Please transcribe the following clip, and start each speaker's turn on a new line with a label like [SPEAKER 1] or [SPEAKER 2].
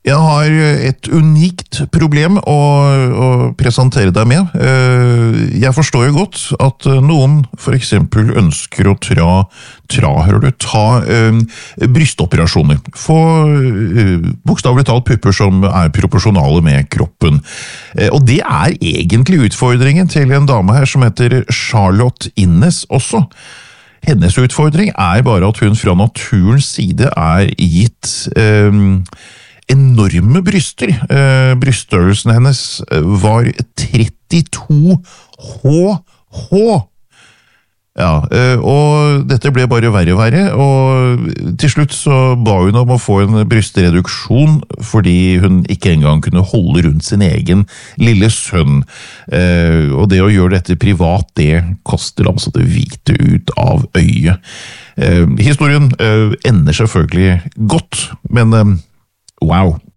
[SPEAKER 1] Jeg har et unikt problem å presentere deg med. Jeg forstår jo godt at noen for eksempel ønsker å ta brystoperasjoner. Få bokstavelig talt pupper som proporsjonale med kroppen. Og det egentlig utfordringen til en dame her som heter Charlotte Innes også. Hennes utfordring bare at hun fra naturens side gitt enorme bryster. Bryststørrelsen hennes var 32 HH. Ja, og dette ble bare verre og verre, og til slutt så ba hun om å få en brystreduksjon fordi hun ikke engang kunne holde rundt sin egen lille sønn. Og det å gjøre dette privat, det koster altså det hvite ut av øyet. Historien ender selvfølgelig godt, men wow.